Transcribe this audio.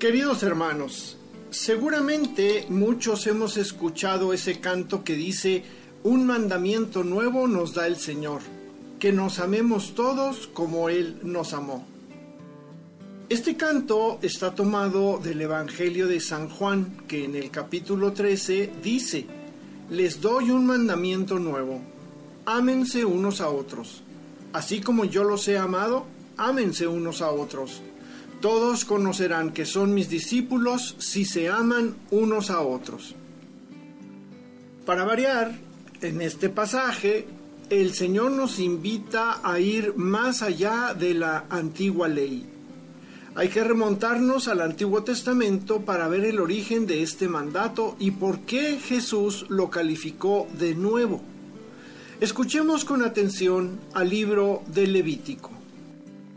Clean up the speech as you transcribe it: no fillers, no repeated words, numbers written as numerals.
Queridos hermanos, seguramente muchos hemos escuchado ese canto que dice: un mandamiento nuevo nos da el Señor, que nos amemos todos como Él nos amó. Este canto está tomado del Evangelio de San Juan, que en el capítulo 13 dice: les doy un mandamiento nuevo, ámense unos a otros. Así como yo los he amado, ámense unos a otros. Todos conocerán que son mis discípulos si se aman unos a otros. Para variar, en este pasaje, el Señor nos invita a ir más allá de la antigua ley. Hay que remontarnos al Antiguo Testamento para ver el origen de este mandato y por qué Jesús lo calificó de nuevo. Escuchemos con atención al libro del Levítico.